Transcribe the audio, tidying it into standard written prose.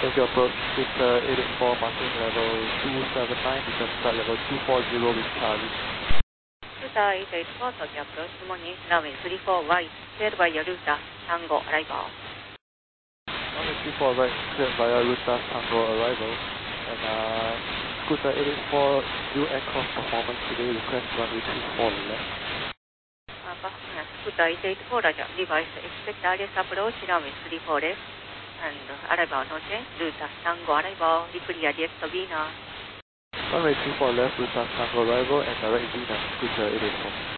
As you approach Scooter 884, marking level 279, descend flight level 240 with Charlie. Scooter 884 to the approach Moni, runway 34 right, cleared by your Ruta, Tango, arrival. Runway 34 right, cleared via Ruta, Tango, arrival. And Scooter 884, new aircraft performance today, request runway 24 left. Scooter 884, Roger, device, expect RS approach, runway 34 left. And arrival no change, Ruta, Tango, arrival, declare direct to Venus. Runway 24 left, Ruta, Tango, arrival, and direct Venus, Scooter 884.